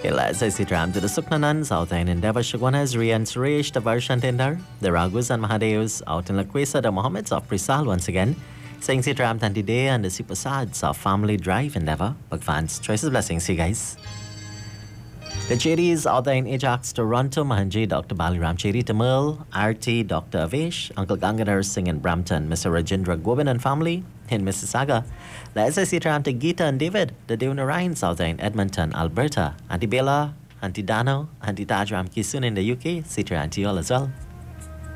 Let's say Sitram to the Suknanan, South in Endeavour Shagwanas, Rian Suresh, the Varshantendar, the Ragus and Mahadeus out in Lakwesa, the Mohammeds of Prisal once again. Saying Sitram Tantide and the Sipasads of Family Drive Endeavour. Bhagwan's choices blessings, see guys. The Cheris out there in Ajax, Toronto, Mahanji, Dr. Baliram Cheri Tamil, RT, Dr. Avesh, Uncle Gangadhar Singh in Brampton, Mr. Rajendra Govind and family in Mississauga. Let's say Sitram to Geeta and David, the Devna Ryans out there in Edmonton, Alberta, Auntie Bella, Auntie Dano, Auntie Tajram Kisun in the UK, Sitram to you all as well.